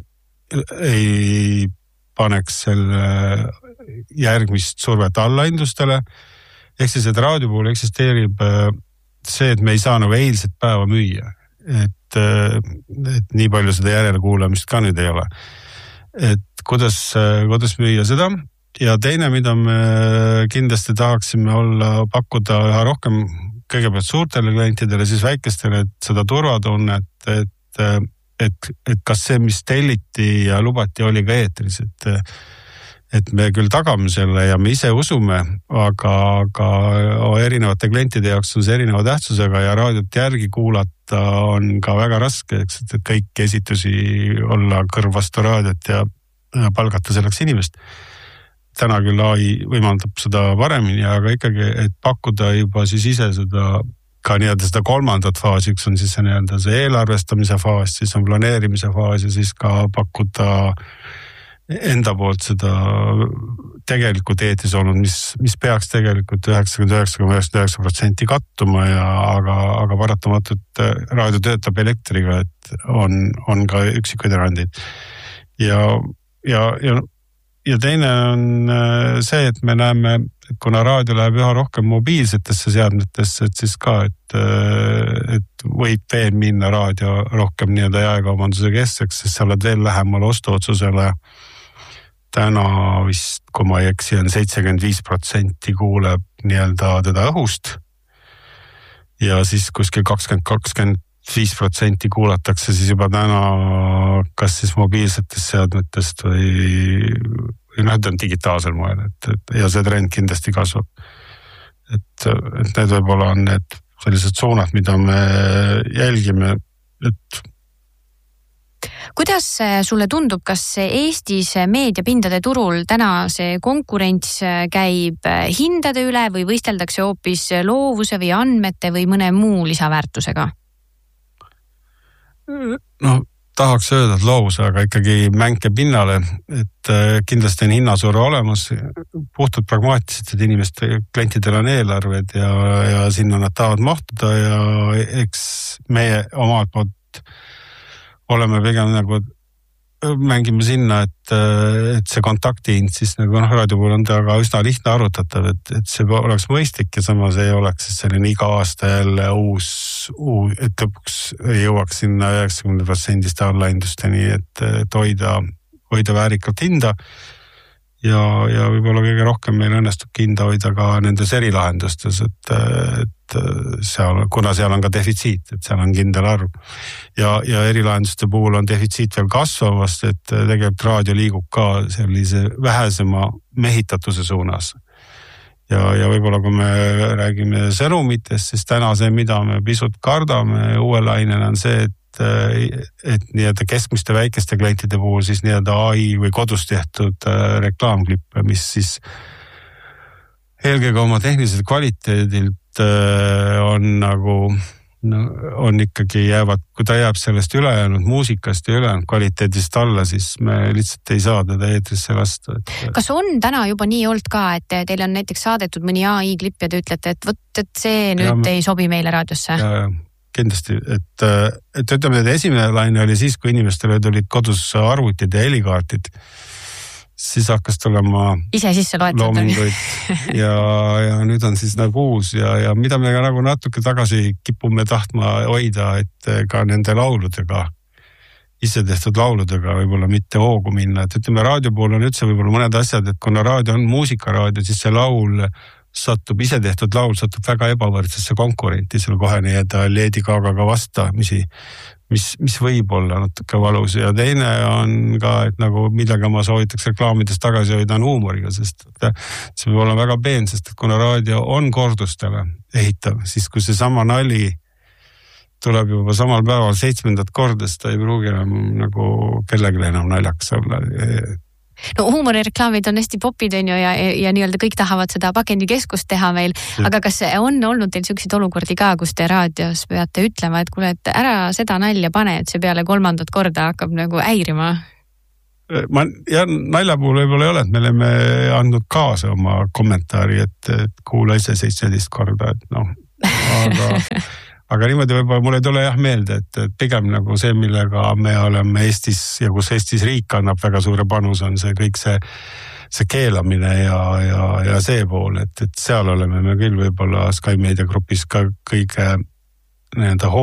S11: paneks selle järgmist survet allahindlustele. Ehk siis, et raadio puhul eksisteerib see, et me ei saa nagu eilset päeva müüa. Et nii palju seda järelkuulamist ka nüüd ei ole. Et kuidas müüa seda. Ja teine, mida me kindlasti tahaksime pakkuda üha rohkem kõigepealt suurtele klientidele, siis väikestele, et seda turvatunnet, et kas see, mis telliti ja lubati, oli ka eetris. Et me küll tagame selle ja me ise usume, aga erinevate klientide jaoks on see erineva tähtsusega ja raadiot järgi kuulata võtta on ka väga raske, eks, et kõiki esitusi olla kõrv vastu raadiot ja palgata selleks inimest. Täna küll AI võimaldab seda paremini, aga ikkagi, et pakkuda juba siis ise seda ka nii-öelda seda kolmandat faasi, üks on siis see nii-öelda see eelarvestamise faas, siis on planeerimise faas ja siis ka pakkuda enda poolt seda tegelikult eetris olnud, mis peaks tegelikult 99,99% kattuma aga paratamatult raadio töötab elektriga, et on ka üksikuid erandid. Ja teine on see, et me näeme, et kuna raadio läheb üha rohkem mobiilsetesse seadmetesse, et siis ka, et võib veel minna raadio rohkem nii-öelda jaekaubanduse keskseks, sest sa oled veel lähemal ostuotsusele. Täna vist, kui ma ei eksi, on 75% kuuleb nii-öelda teda õhust ja siis kuskil 20-25% kuulatakse siis juba täna kas siis mobiilsetest seadmetest või nad on digitaalsel moel, ja see trend kindlasti kasvab. Et need võib-olla on need sellised suunad, mida me jälgime, et
S10: kuidas sulle tundub, kas Eestis meediapindade turul täna see konkurents käib hindade üle või võisteldakse hoopis loovuse või andmete või mõne muu lisaväärtusega?
S11: No, tahaks öelda, et loovuse, aga ikkagi mänke pinnale, et kindlasti on hinnasurve olemas, puhtalt pragmaatiliselt, et inimeste klientidel on eelarved ja sinna nad tahavad mahtuda ja eks meie omalt poolt oleme pigem nagu mängime sinna, et see kontaktihind siis nagu raadio puhul on ta aga üsna lihtne arutatav, et see oleks mõistlik ja samas ei oleks siis selline iga aasta jälle uus, et lõpuks jõuaks sinna 90% allaindusteni, et hoida väärikalt hinda ja võib-olla kõige rohkem meil õnnestub hinda hoida ka nendes erilahendustes, et kuna seal on ka defitsiit, et seal on kindel arv ja erilahenduste puhul on defitsiit veel kasvavast, et tegelikult raadio liigub ka sellise vähesema mehitatuse suunas ja võib-olla kui me räägime sõnumitest, siis täna see, mida me pisut kardame uue lainena on see, et nii-öelda keskmiste väikeste klientide puhul siis nii-öelda AI või kodus tehtud reklaamklippe, mis siis eelkõige oma tehniliselt kvaliteedilt on nagu, on ikkagi jäävad, kui ta jääb sellest ülejäänud muusikast ja ülejäänud kvaliteedist alla, siis me lihtsalt ei saa teda eetrisse lasta.
S10: Kas on täna juba nii olnud ka, et teil on näiteks saadetud mõni AI klipp ja te ütlete, et võt, et see nüüd ei sobi meile raadiosse?
S11: Kindlasti, et ütleme, et esimene laine oli siis, kui inimestele tulid kodus arvutid ja helikaartid, siis hakkas tulema
S10: ise sisse
S11: loominguid ja nüüd on siis nagu uus ja mida me nagu natuke tagasi kipume tahtma hoida, et ka nende lauludega, ise tehtud lauludega võib-olla mitte hoogu minna, et ütleme, raadio pool on üldse võib-olla mõned asjad, et kuna raadio on muusikaraadio, siis see laul ise tehtud laul satub väga ebavõrdsesse konkurenti, seal kohe nii-öelda Lady Gagaga vastamisi, mis võib olla natuke valus ja teine on ka, et nagu millega ma soovitaks reklaamidest tagasi hoida on huumoriga, sest see võib olla väga peen, sest et kuna raadio on kordustele ehitav, siis kui see sama nali tuleb juba samal päeval 7. korda, siis ta ei pruugi enam nagu kellelegi enam naljakas olla.
S10: No huumorireklaamid on hästi popid on ju ja nii-öelda kõik tahavad seda pakendikeskust teha meil, aga kas on olnud teil selliseid olukordi ka, kus te raadios peate ütlema, et kuule, et ära seda nalja pane, et see peale 3. korda hakkab nagu häirima? Nalja puhul võib-olla ei ole, et me oleme andnud kaasa oma kommentaari, et kuula ise 17 korda, et noh, aga niimoodi võib-olla mul ei tule meelde, et pigem nagu see, millega me oleme Eestis ja kus Eestis riik annab väga suure panus, on see kõik see keelamine ja see pool, et seal oleme me küll võib-olla Sky Media grupis ka kõige nii-öelda